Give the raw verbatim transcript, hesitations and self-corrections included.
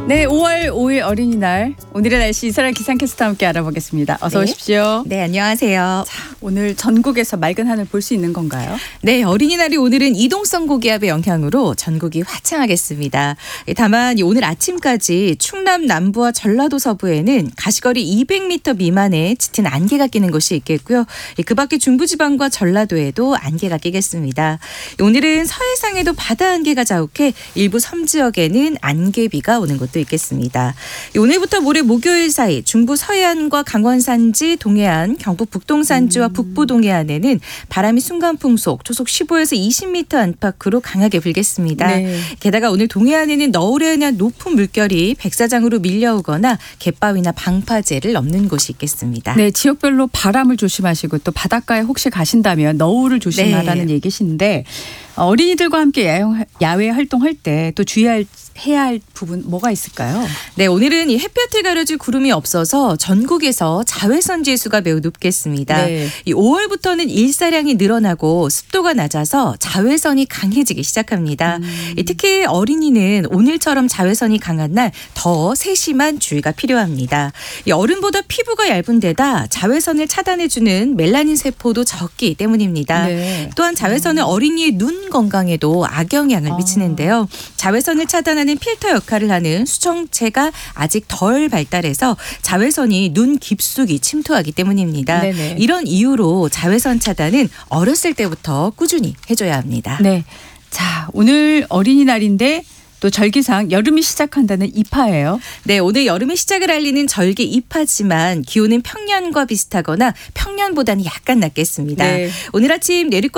네, 오월 오일 어린이날 오늘의 날씨 이스라엘 기상캐스터와 함께 알아보겠습니다. 어서 네. 오십시오. 네, 안녕하세요. 자, 오늘 전국에서 맑은 하늘 볼 수 있는 건가요? 네, 어린이날이 오늘은 이동성 고기압의 영향으로 전국이 화창하겠습니다. 다만 오늘 아침까지 충남 남부와 전라도 서부에는 가시거리 이백 미터 미만의 짙은 안개가 끼는 곳이 있겠고요. 그 밖에 중부지방과 전라도에도 안개가 끼겠습니다. 오늘은 서해상에도 바다 안개가 자욱해 일부 섬 지역에는 안개비가 오는 곳도 있겠습니다. 오늘부터 모레 목요일 사이 중부 서해안과 강원 산지, 동해안, 경북 북동산지와 음. 북부 동해안에는 바람이 순간 풍속 초속 십오에서 이십 미터 안팎으로 강하게 불겠습니다. 네. 게다가 오늘 동해안에는 너울에 의한 높은 물결이 백사장으로 밀려오거나 갯바위나 방파제를 넘는 곳이 있겠습니다. 네, 지역별로 바람을 조심하시고 또 바닷가에 혹시 가신다면 너울을 조심하라는 네. 얘기신데 어린이들과 함께 야외, 야외 활동할 때 또 주의할 해야 할 부분 뭐가 있을까요? 네, 오늘은 이 햇볕을 가려줄 구름이 없어서 전국에서 자외선 지수가 매우 높겠습니다. 네. 이 오월부터는 일사량이 늘어나고 습도가 낮아서 자외선이 강해지기 시작합니다. 음. 이 특히 어린이는 오늘처럼 자외선이 강한 날 더 세심한 주의가 필요합니다. 이 어른보다 피부가 얇은 데다 자외선을 차단해주는 멜라닌 세포도 적기 때문입니다. 네. 또한 자외선은 어린이의 눈 건강에도 악영향을 아. 미치는데요. 자외선을 차단하는 필터 역할을 하는 수정체가 아직 덜 발달해서 자외선이 눈 깊숙이 침투하기 때문입니다. 네네. 이런 이유로 자외선 차단은 어렸을 때부터 꾸준히 해줘야 합니다. 네. 자, 오늘 어린이날인데 또 절기상 여름이 시작한다는 입하예요. 네, 오늘 여름의 시작을 알리는 절기 입하지만 기온은 평년과 비슷하거나 평년보다는 약간 낮겠습니다. 네. 오늘 아침 내리권